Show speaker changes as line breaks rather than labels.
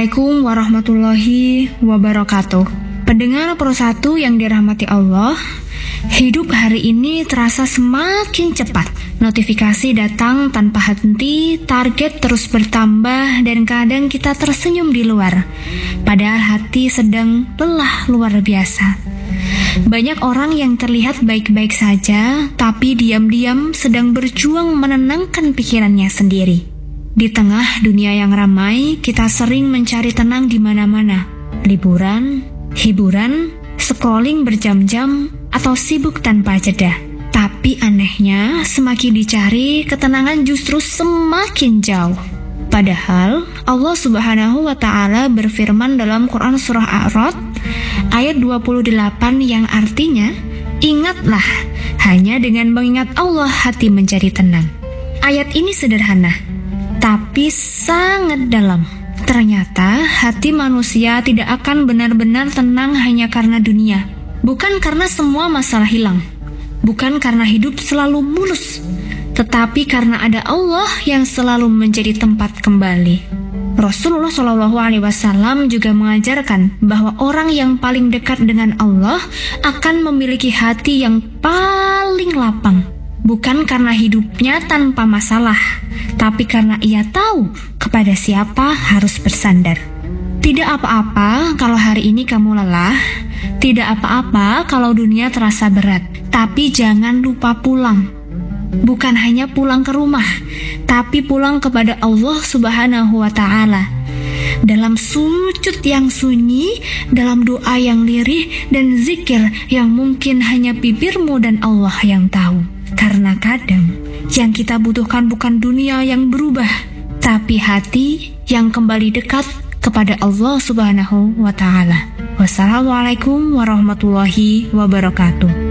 Assalamualaikum warahmatullahi wabarakatuh. Pendengar Pro 1 yang dirahmati Allah, hidup hari ini terasa semakin cepat. Notifikasi datang tanpa henti, target terus bertambah, dan kadang kita tersenyum di luar. Padahal hati sedang lelah luar biasa. Banyak orang yang terlihat baik-baik saja, tapi diam-diam sedang berjuang menenangkan pikirannya sendiri. Di tengah dunia yang ramai, kita sering mencari tenang di mana-mana. Liburan, hiburan, scrolling berjam-jam, atau sibuk tanpa jeda. Tapi anehnya, semakin dicari, ketenangan justru semakin jauh. Padahal, Allah Subhanahu wa Ta'ala berfirman dalam Quran Surah A'raf ayat 28 yang artinya, "Ingatlah, hanya dengan mengingat Allah hati menjadi tenang." Ayat ini sederhana, tapi sangat dalam. Ternyata hati manusia tidak akan benar-benar tenang hanya karena dunia. Bukan karena semua masalah hilang. Bukan karena hidup selalu mulus. Tetapi karena ada Allah yang selalu menjadi tempat kembali. Rasulullah SAW juga mengajarkan bahwa orang yang paling dekat dengan Allah akan memiliki hati yang paling lapang. Bukan karena hidupnya tanpa masalah, tapi karena ia tahu kepada siapa harus bersandar. Tidak apa-apa kalau hari ini kamu lelah, tidak apa-apa kalau dunia terasa berat, tapi jangan lupa pulang. Bukan hanya pulang ke rumah, tapi pulang kepada Allah Subhanahu wa Ta'ala. Dalam sujud yang sunyi, dalam doa yang lirih, dan zikir yang mungkin hanya bibirmu dan Allah yang tahu. Karena kadang yang kita butuhkan bukan dunia yang berubah, tapi hati yang kembali dekat kepada Allah Subhanahu wa Ta'ala. Wassalamualaikum warahmatullahi wabarakatuh.